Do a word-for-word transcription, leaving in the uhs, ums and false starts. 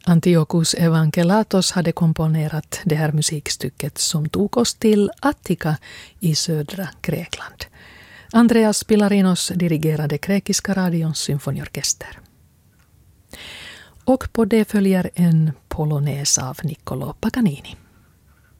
Antiochus Evangelatos hade komponerat det här musikstycket som tog oss till Attika i södra Grekland. Andreas Pilarinos dirigerade grekiska radions symfoniorkester. Och på det följer en polones av Niccolò Paganini.